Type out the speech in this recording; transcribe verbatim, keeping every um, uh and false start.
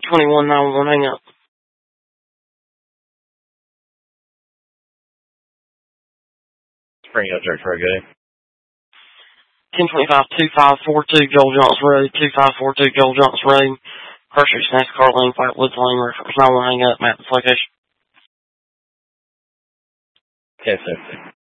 twenty-one nine one one, hang up. Spring Hill Church Road, good. ten twenty-five two five four two Joel Johnson Road, two five four two Joel Johnson Road, Hershey, NASCAR Lane, White Woods Lane, reference nine one, hang up, map this location. Yes, sir.